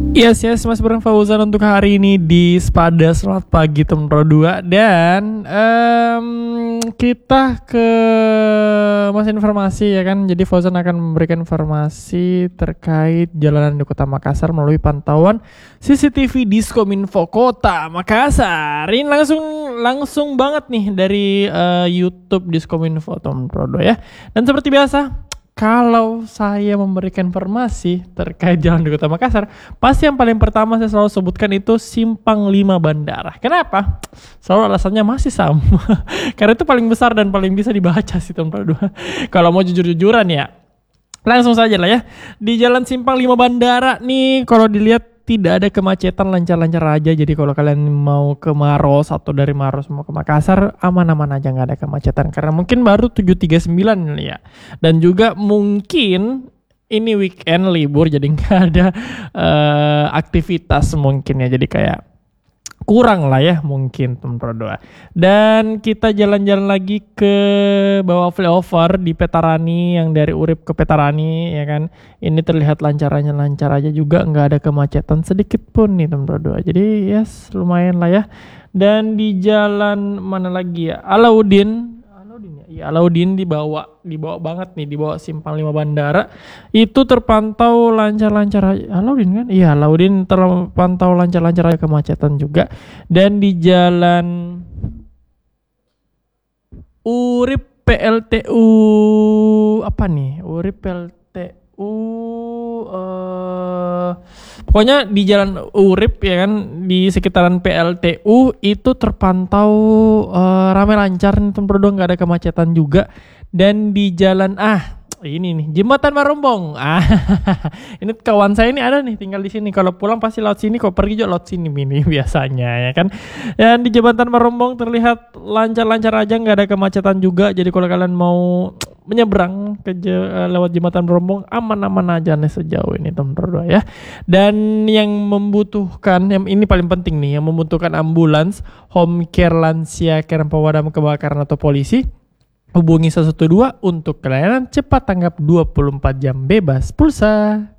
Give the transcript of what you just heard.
Yes, Mas Bram Fauzan untuk hari ini di Spada. Selamat pagi teman Pro 2. Dan kita ke masih informasi ya kan. Jadi Fauzan akan memberikan informasi terkait jalanan di Kota Makassar melalui pantauan CCTV Diskominfo Kota Makassar. Ini langsung banget nih dari YouTube Diskominfo teman Pro 2 ya. Dan seperti biasa, kalau saya memberikan informasi terkait jalan di Kota Makassar, pasti yang paling pertama saya selalu sebutkan itu Simpang 5 Bandara. Kenapa? Selalu alasannya masih sama. Karena itu paling besar dan paling bisa dibaca sih teman Pro 2. Kalau mau jujur-jujuran ya, langsung saja lah ya. Di Jalan Simpang 5 Bandara nih, kalau dilihat tidak ada kemacetan, lancar-lancar aja. Jadi kalau kalian mau ke Maros atau dari Maros mau ke Makassar, aman-aman aja, nggak ada kemacetan. Karena mungkin baru 7.39 ya. Dan juga mungkin ini weekend libur, jadi nggak ada aktivitas mungkin ya. Jadi kayak kurang lah ya mungkin teman Pro 2. Dan kita jalan-jalan lagi ke bawah flyover di Petarani, yang dari Urip ke Petarani ya kan. Ini terlihat lancar aja juga, nggak ada kemacetan sedikit pun nih teman Pro 2. Jadi yes, lumayan lah ya. Dan di jalan mana lagi ya? Alauddin dibawa banget nih, dibawa Simpang 5 Bandara itu terpantau lancar-lancar aja. Alauddin kan? Iya, Alauddin terpantau lancar-lancar aja, kemacetan juga. Dan di jalan Urip PLTU apa nih? Urip PLTU pokoknya di jalan Urip ya kan, di sekitaran PLTU itu terpantau ramai lancar nih teman Pro 2, nggak ada kemacetan juga. Dan di jalan ini nih Jembatan Marombong. Ini kawan saya ini ada nih tinggal di sini. Kalau pulang pasti lewat sini, kalau pergi juga lewat sini mini biasanya ya kan. Dan di Jembatan Marombong terlihat lancar-lancar aja, nggak ada kemacetan juga. Jadi kalau kalian mau menyeberang lewat Jembatan Marombong, aman-aman aja nih sejauh ini teman Pro 2 ya. Dan yang membutuhkan, yang ini paling penting nih, yang membutuhkan ambulans, home care lansia, care pemadam kebakaran atau polisi, hubungi 112 untuk pelayanan cepat tanggap 24 jam bebas pulsa.